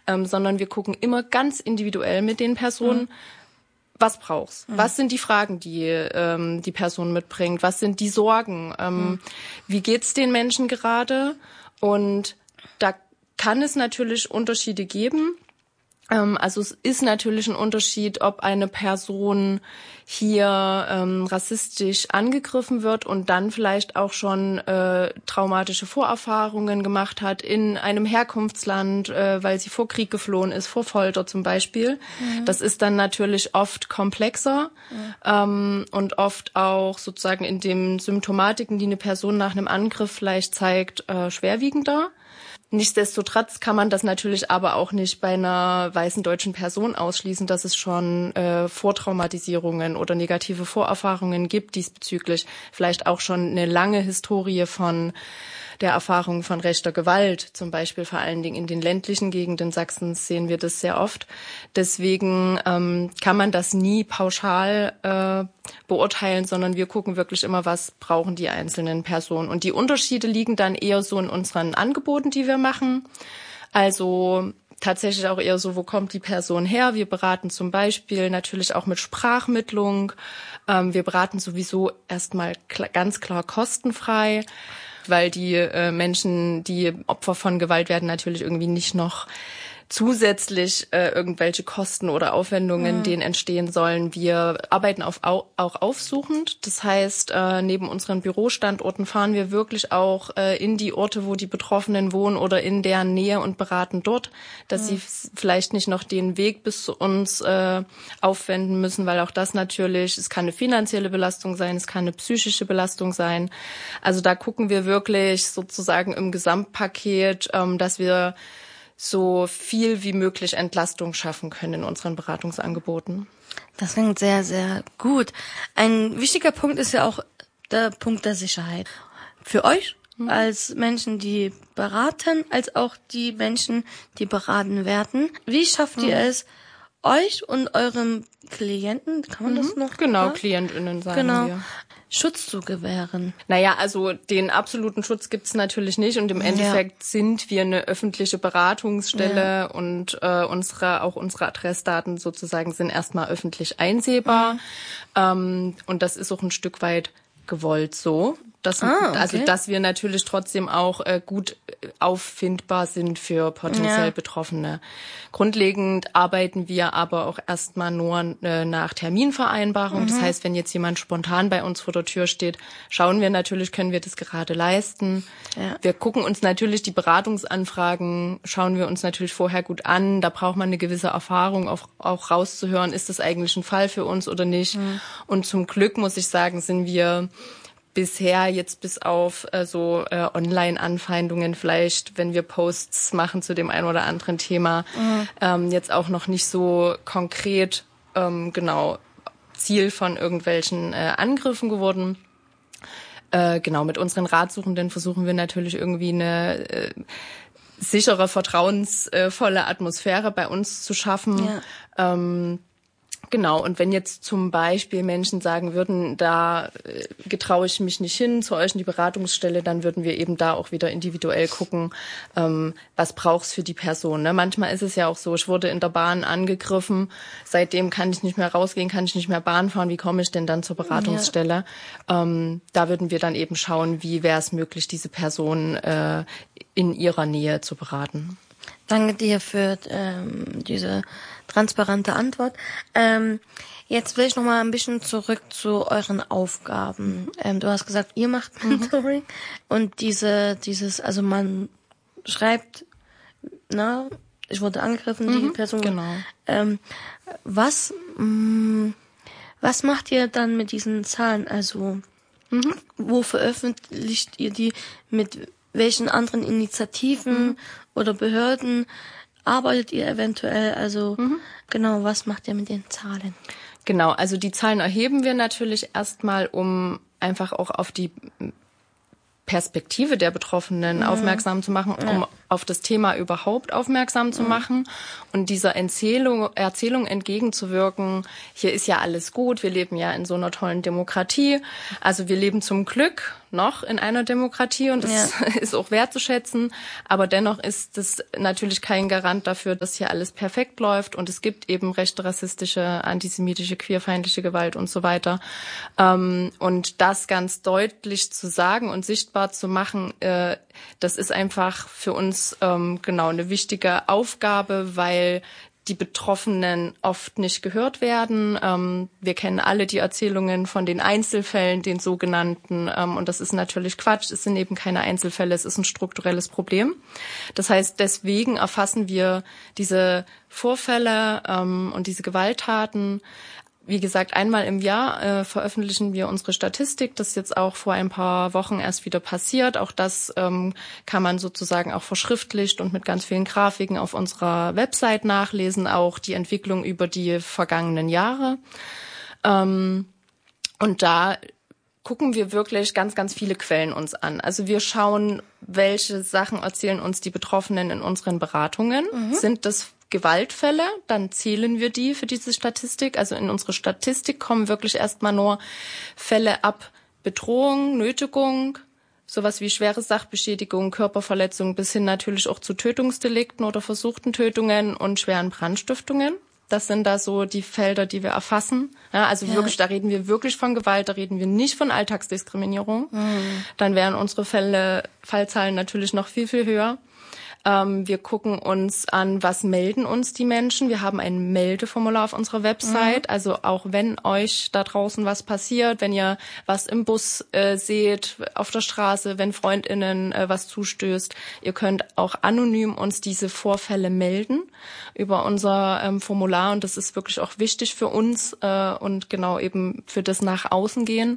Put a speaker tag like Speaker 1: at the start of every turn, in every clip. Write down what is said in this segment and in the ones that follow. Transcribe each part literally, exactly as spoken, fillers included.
Speaker 1: ähm, sondern wir gucken immer ganz individuell mit den Personen, mhm. was brauchst? Mhm. Was sind die Fragen, die ähm, die Person mitbringt? Was sind die Sorgen? Ähm, mhm. Wie geht's den Menschen gerade? Und da kann es natürlich Unterschiede geben. Ähm, also es ist natürlich ein Unterschied, ob eine Person hier ähm, rassistisch angegriffen wird und dann vielleicht auch schon äh, traumatische Vorerfahrungen gemacht hat in einem Herkunftsland, äh, weil sie vor Krieg geflohen ist, vor Folter zum Beispiel. Mhm. Das ist dann natürlich oft komplexer mhm. ähm, und oft auch sozusagen in den Symptomatiken, die eine Person nach einem Angriff vielleicht zeigt, äh, schwerwiegender. Nichtsdestotrotz kann man das natürlich aber auch nicht bei einer weißen deutschen Person ausschließen, dass es schon äh, Vortraumatisierungen oder negative Vorerfahrungen gibt diesbezüglich. Vielleicht auch schon eine lange Historie von der Erfahrung von rechter Gewalt, zum Beispiel vor allen Dingen in den ländlichen Gegenden Sachsens sehen wir das sehr oft. Deswegen ähm, kann man das nie pauschal äh, beurteilen, sondern wir gucken wirklich immer, was brauchen die einzelnen Personen. Und die Unterschiede liegen dann eher so in unseren Angeboten, die wir machen. Also tatsächlich auch eher so, wo kommt die Person her? Wir beraten zum Beispiel natürlich auch mit Sprachmittlung. Ähm, wir beraten sowieso erstmal kl- ganz klar kostenfrei, weil die äh, Menschen, die Opfer von Gewalt werden, natürlich irgendwie nicht noch zusätzlich äh, irgendwelche Kosten oder Aufwendungen, mhm. denen entstehen sollen. Wir arbeiten auf, auch aufsuchend. Das heißt, äh, neben unseren Bürostandorten fahren wir wirklich auch äh, in die Orte, wo die Betroffenen wohnen oder in deren Nähe und beraten dort, dass mhm. sie f- vielleicht nicht noch den Weg bis zu uns äh, aufwenden müssen, weil auch das natürlich, es kann eine finanzielle Belastung sein, es kann eine psychische Belastung sein. Also da gucken wir wirklich sozusagen im Gesamtpaket, ähm, dass wir so viel wie möglich Entlastung schaffen können in unseren Beratungsangeboten.
Speaker 2: Das klingt sehr, sehr gut. Ein wichtiger Punkt ist ja auch der Punkt der Sicherheit. Für euch mhm. als Menschen, die beraten, als auch die Menschen, die beraten werden. Wie schafft ihr mhm. es, euch und eurem Klienten, kann man mhm. das noch
Speaker 1: Genau,
Speaker 2: sagen?
Speaker 1: KlientInnen sagen
Speaker 2: genau.
Speaker 1: wir.
Speaker 2: Schutz zu gewähren?
Speaker 1: Naja, also den absoluten Schutz gibt's natürlich nicht und im Endeffekt ja. sind wir eine öffentliche Beratungsstelle ja. und äh, unsere auch unsere Adressdaten sozusagen sind erstmal öffentlich einsehbar mhm. ähm, und das ist auch ein Stück weit gewollt so. Das, ah, okay. Also dass wir natürlich trotzdem auch äh, gut auffindbar sind für potenziell ja. Betroffene. Grundlegend arbeiten wir aber auch erstmal nur äh, nach Terminvereinbarung. Mhm. Das heißt, wenn jetzt jemand spontan bei uns vor der Tür steht, schauen wir natürlich, können wir das gerade leisten. Ja. Wir gucken uns natürlich die Beratungsanfragen, schauen wir uns natürlich vorher gut an. Da braucht man eine gewisse Erfahrung, auch, auch rauszuhören, ist das eigentlich ein Fall für uns oder nicht. Mhm. Und zum Glück, muss ich sagen, sind wir bisher jetzt bis auf äh, so äh, Online-Anfeindungen vielleicht, wenn wir Posts machen zu dem einen oder anderen Thema, mhm. ähm, jetzt auch noch nicht so konkret ähm, genau Ziel von irgendwelchen äh, Angriffen geworden. Äh, genau, mit unseren Ratsuchenden versuchen wir natürlich irgendwie eine äh, sichere, vertrauensvolle Atmosphäre bei uns zu schaffen. Ja. Ähm, Genau, und wenn jetzt zum Beispiel Menschen sagen würden, da äh, getraue ich mich nicht hin zu euch in die Beratungsstelle, dann würden wir eben da auch wieder individuell gucken, ähm, was braucht's für die Person. Ne? Manchmal ist es ja auch so, ich wurde in der Bahn angegriffen, seitdem kann ich nicht mehr rausgehen, kann ich nicht mehr Bahn fahren, wie komme ich denn dann zur Beratungsstelle? Ja. Ähm, da würden wir dann eben schauen, wie wäre es möglich, diese Person äh, in ihrer Nähe zu beraten.
Speaker 2: Danke dir für ähm, diese transparente Antwort. Ähm, jetzt will ich noch mal ein bisschen zurück zu euren Aufgaben. Ähm, du hast gesagt, ihr macht Mentoring mhm. und diese, dieses, also man schreibt, na, ich wurde angegriffen, mhm, die Person.
Speaker 1: Genau.
Speaker 2: Ähm, was, mh, was macht ihr dann mit diesen Zahlen? Also, mhm. wo veröffentlicht ihr die? Mit welchen anderen Initiativen mhm. oder Behörden arbeitet ihr eventuell? Also mhm. genau, was macht ihr mit den Zahlen?
Speaker 1: Genau, also die Zahlen erheben wir natürlich erstmal, um einfach auch auf die Perspektive der Betroffenen mhm. aufmerksam zu machen, um ja. auf das Thema überhaupt aufmerksam zu machen und dieser Erzählung, Erzählung entgegenzuwirken, hier ist ja alles gut, wir leben ja in so einer tollen Demokratie. Also wir leben zum Glück noch in einer Demokratie und das ja. ist auch wertzuschätzen, aber dennoch ist das natürlich kein Garant dafür, dass hier alles perfekt läuft und es gibt eben rechte, rassistische, antisemitische, queerfeindliche Gewalt und so weiter. Und das ganz deutlich zu sagen und sichtbar zu machen, das ist einfach für uns genau eine wichtige Aufgabe, weil die Betroffenen oft nicht gehört werden. Ähm, wir kennen alle die Erzählungen von den Einzelfällen, den sogenannten. Ähm, und das ist natürlich Quatsch. Es sind eben keine Einzelfälle. Es ist ein strukturelles Problem. Das heißt, deswegen erfassen wir diese Vorfälle ähm, und diese Gewalttaten. Wie gesagt, einmal im Jahr äh, veröffentlichen wir unsere Statistik. Das ist jetzt auch vor ein paar Wochen erst wieder passiert. Auch das ähm, kann man sozusagen auch verschriftlicht und mit ganz vielen Grafiken auf unserer Website nachlesen. Auch die Entwicklung über die vergangenen Jahre. Ähm, und da gucken wir wirklich ganz, ganz viele Quellen uns an. Also wir schauen, welche Sachen erzählen uns die Betroffenen in unseren Beratungen. Mhm. Sind das Gewaltfälle, dann zählen wir die für diese Statistik. Also in unsere Statistik kommen wirklich erstmal nur Fälle ab Bedrohung, Nötigung, sowas wie schwere Sachbeschädigung, Körperverletzung bis hin natürlich auch zu Tötungsdelikten oder versuchten Tötungen und schweren Brandstiftungen. Das sind da so die Felder, die wir erfassen. Ja, also ja. wirklich, da reden wir wirklich von Gewalt, da reden wir nicht von Alltagsdiskriminierung. Mhm. Dann wären unsere Fälle, Fallzahlen natürlich noch viel, viel höher. Ähm, wir gucken uns an, was melden uns die Menschen. Wir haben ein Meldeformular auf unserer Website. Mhm. Also auch wenn euch da draußen was passiert, wenn ihr was im Bus äh, seht, auf der Straße, wenn FreundInnen äh, was zustößt, ihr könnt auch anonym uns diese Vorfälle melden über unser ähm, Formular. Und das ist wirklich auch wichtig für uns äh, und genau eben für das nach außen gehen.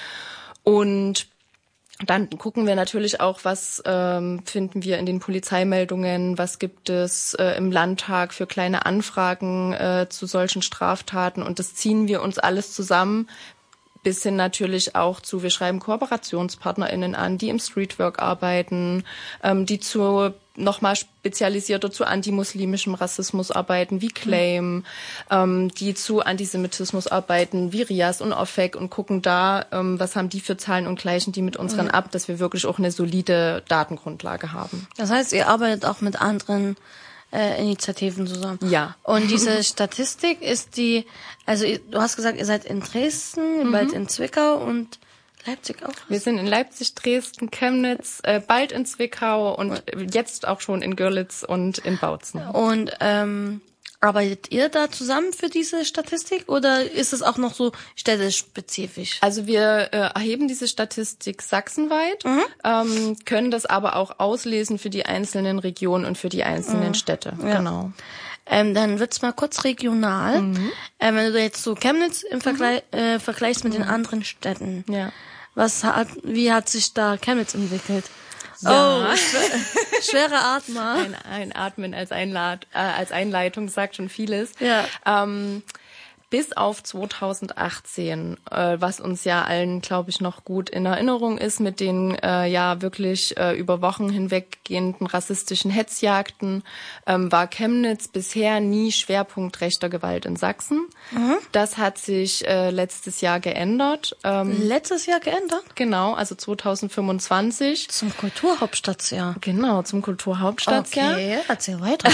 Speaker 1: Und dann gucken wir natürlich auch, was ähm, finden wir in den Polizeimeldungen, was gibt es äh, im Landtag für kleine Anfragen äh, zu solchen Straftaten und das ziehen wir uns alles zusammen, bis hin natürlich auch zu, wir schreiben KooperationspartnerInnen an, die im Streetwork arbeiten, ähm, die zu nochmal spezialisierter zu antimuslimischem Rassismus arbeiten, wie Claim, mhm. ähm, die zu Antisemitismus arbeiten, wie Rias und Ofek und gucken da, ähm, was haben die für Zahlen und gleichen die mit unseren mhm. ab, dass wir wirklich auch eine solide Datengrundlage haben.
Speaker 2: Das heißt, ihr arbeitet auch mit anderen äh, Initiativen zusammen.
Speaker 1: Ja.
Speaker 2: Und diese Statistik ist die, also du hast gesagt, ihr seid in Dresden, mhm. bald in Zwickau und Leipzig auch?
Speaker 1: Wir sind in Leipzig, Dresden, Chemnitz, äh, bald in Zwickau und jetzt auch schon in Görlitz und in Bautzen.
Speaker 2: Und ähm, arbeitet ihr da zusammen für diese Statistik oder ist es auch noch so städtespezifisch?
Speaker 1: Also wir äh, erheben diese Statistik sachsenweit, mhm. ähm, können das aber auch auslesen für die einzelnen Regionen und für die einzelnen mhm. Städte. Ja. Genau.
Speaker 2: Ähm, dann wird's mal kurz regional. Mhm. Ähm, wenn du jetzt so Chemnitz im Vergleich, mhm. äh, vergleichst mit mhm. den anderen Städten.
Speaker 1: Ja.
Speaker 2: Was hat, wie hat sich da Chemnitz entwickelt?
Speaker 1: Ja.
Speaker 2: Oh, schwer, schwere Atmer.
Speaker 1: Ein, ein Atmen als, Einlad, äh, als Einleitung sagt schon vieles.
Speaker 2: Ja.
Speaker 1: Ähm, bis auf zweitausendachtzehn, äh, was uns ja allen, glaube ich, noch gut in Erinnerung ist, mit den äh, ja wirklich äh, über Wochen hinweggehenden rassistischen Hetzjagden, ähm, war Chemnitz bisher nie Schwerpunkt rechter Gewalt in Sachsen. Mhm. Das hat sich äh, letztes Jahr geändert.
Speaker 2: Ähm, letztes Jahr geändert?
Speaker 1: Genau, also zweitausendfünfundzwanzig.
Speaker 2: Zum Kulturhauptstadtjahr.
Speaker 1: Genau, zum Kulturhauptstadtjahr.
Speaker 2: Okay, erzähl weiter.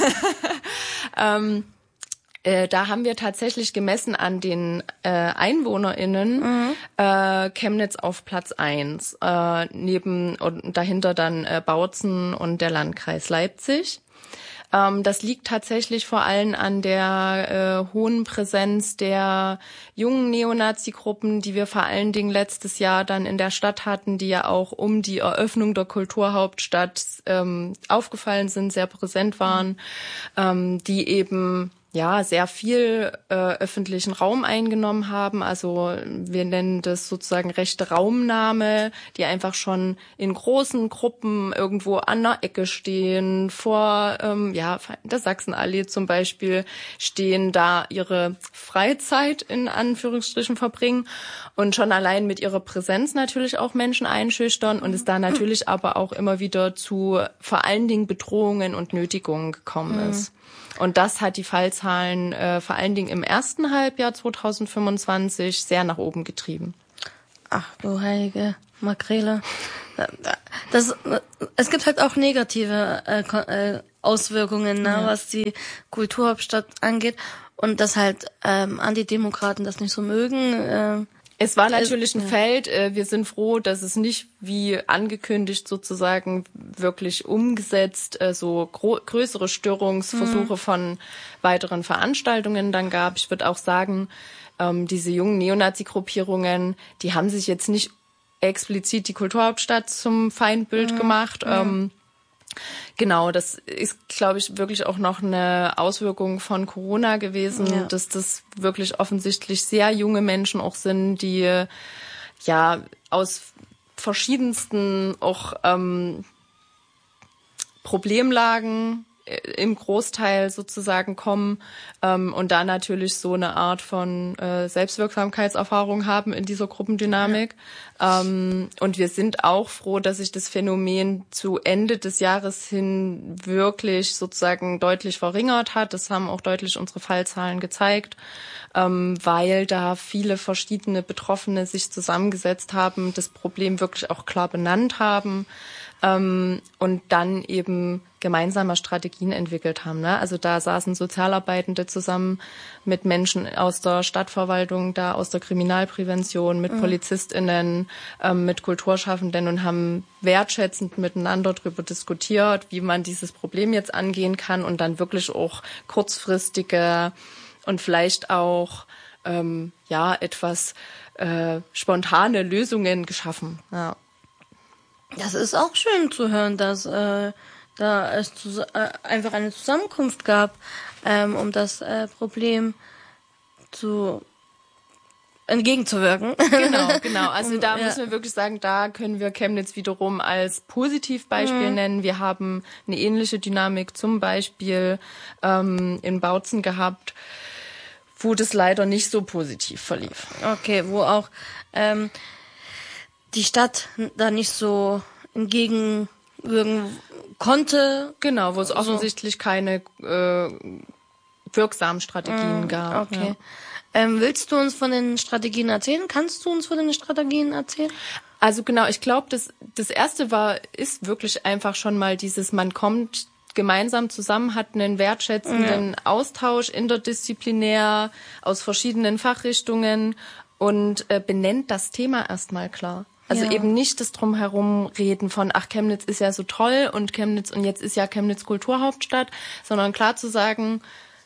Speaker 1: ähm, Äh, da haben wir tatsächlich gemessen an den äh, EinwohnerInnen mhm. äh, Chemnitz auf Platz eins, äh, neben und dahinter dann äh, Bautzen und der Landkreis Leipzig. Ähm, das liegt tatsächlich vor allem an der äh, hohen Präsenz der jungen Neonazi-Gruppen, die wir vor allen Dingen letztes Jahr dann in der Stadt hatten, die ja auch um die Eröffnung der Kulturhauptstadt ähm, aufgefallen sind, sehr präsent waren, ähm, die eben ja, sehr viel äh, öffentlichen Raum eingenommen haben. Also wir nennen das sozusagen rechte Raumnahme, die einfach schon in großen Gruppen irgendwo an der Ecke stehen, vor ähm, ja der Sachsenallee zum Beispiel stehen, da ihre Freizeit in Anführungsstrichen verbringen und schon allein mit ihrer Präsenz natürlich auch Menschen einschüchtern und es da natürlich aber auch immer wieder zu vor allen Dingen Bedrohungen und Nötigungen gekommen mhm. ist. Und das hat die Fallzahlen äh, vor allen Dingen im ersten Halbjahr zwanzig fünfundzwanzig sehr nach oben getrieben.
Speaker 2: Ach du heilige Makrele. Das, es gibt halt auch negative äh, Auswirkungen, ne, ja. was die Kulturhauptstadt angeht. Und dass halt ähm, Antidemokraten das nicht so mögen. Äh,
Speaker 1: Es war natürlich ein Feld. Wir sind froh, dass es nicht wie angekündigt sozusagen wirklich umgesetzt so gro- größere Störungsversuche mhm. von weiteren Veranstaltungen dann gab. Ich würde auch sagen, diese jungen Neonazi-Gruppierungen, die haben sich jetzt nicht explizit die Kulturhauptstadt zum Feindbild mhm. gemacht. Mhm. Genau, das ist, glaube ich, wirklich auch noch eine Auswirkung von Corona gewesen, ja. dass das wirklich offensichtlich sehr junge Menschen auch sind, die ja aus verschiedensten auch ähm, Problemlagen im Großteil sozusagen kommen ähm, und da natürlich so eine Art von äh, Selbstwirksamkeitserfahrung haben in dieser Gruppendynamik. Ja. Ähm, und wir sind auch froh, dass sich das Phänomen zu Ende des Jahres hin wirklich sozusagen deutlich verringert hat. Das haben auch deutlich unsere Fallzahlen gezeigt, ähm, weil da viele verschiedene Betroffene sich zusammengesetzt haben, das Problem wirklich auch klar benannt haben. Ähm, und dann eben gemeinsame Strategien entwickelt haben. Ne? Also da saßen Sozialarbeitende zusammen mit Menschen aus der Stadtverwaltung, da aus der Kriminalprävention, mit mhm. PolizistInnen, ähm, mit Kulturschaffenden und haben wertschätzend miteinander darüber diskutiert, wie man dieses Problem jetzt angehen kann und dann wirklich auch kurzfristige und vielleicht auch ähm, ja etwas äh, spontane Lösungen geschaffen. Ja.
Speaker 2: Das ist auch schön zu hören, dass äh, da es zu, äh, einfach eine Zusammenkunft gab, ähm, um das äh, Problem zu entgegenzuwirken.
Speaker 1: Genau, genau. Also da ja. müssen wir wirklich sagen, da können wir Chemnitz wiederum als Positivbeispiel mhm. nennen. Wir haben eine ähnliche Dynamik zum Beispiel ähm, in Bautzen gehabt, wo das leider nicht so positiv verlief.
Speaker 2: Okay, wo auch ähm, die Stadt da nicht so entgegenwirken konnte.
Speaker 1: Genau, wo es offensichtlich so. keine äh, wirksamen Strategien mm, gab.
Speaker 2: Okay.
Speaker 1: Ja.
Speaker 2: Ähm, willst du uns von den Strategien erzählen? Kannst du uns von den Strategien erzählen?
Speaker 1: Also genau, ich glaube, das, das erste war, ist wirklich einfach schon mal dieses, man kommt gemeinsam zusammen, hat einen wertschätzenden ja. Austausch interdisziplinär aus verschiedenen Fachrichtungen und äh, benennt das Thema erstmal klar. Also ja. eben nicht das Drumherum reden von, ach, Chemnitz ist ja so toll und Chemnitz und jetzt ist ja Chemnitz Kulturhauptstadt, sondern klar zu sagen,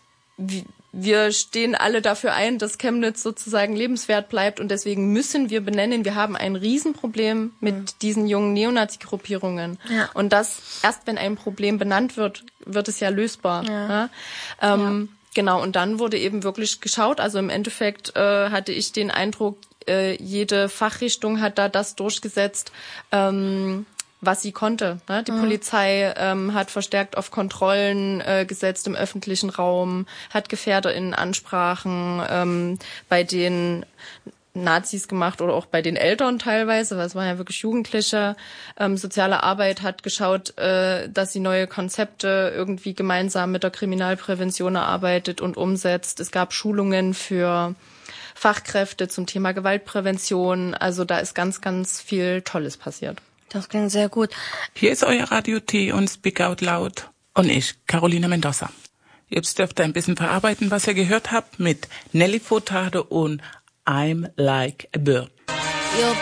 Speaker 1: wir stehen alle dafür ein, dass Chemnitz sozusagen lebenswert bleibt und deswegen müssen wir benennen, wir haben ein Riesenproblem mit mhm. diesen jungen Neonazi-Gruppierungen. Ja. Und das, erst wenn ein Problem benannt wird, wird es ja lösbar. Ja. Ja? Ähm, ja. Genau, und dann wurde eben wirklich geschaut, also im Endeffekt äh, hatte ich den Eindruck, äh, jede Fachrichtung hat da das durchgesetzt, ähm, was sie konnte. Ne? Die mhm. Polizei ähm, hat verstärkt auf Kontrollen äh, gesetzt im öffentlichen Raum, hat GefährderInnen-Ansprachen ähm, bei den Nazis gemacht oder auch bei den Eltern teilweise, weil es waren ja wirklich Jugendliche. Ähm, soziale Arbeit hat geschaut, äh, dass sie neue Konzepte irgendwie gemeinsam mit der Kriminalprävention erarbeitet und umsetzt. Es gab Schulungen für Fachkräfte zum Thema Gewaltprävention. Also da ist ganz, ganz viel Tolles passiert.
Speaker 2: Das klingt sehr gut.
Speaker 3: Hier ist euer Radio T und Speak Out Loud und ich, Carolina Mendoza. Jetzt dürft ihr ein bisschen verarbeiten, was ihr gehört habt mit Nelly Furtado und I'm Like a Bird.
Speaker 2: Your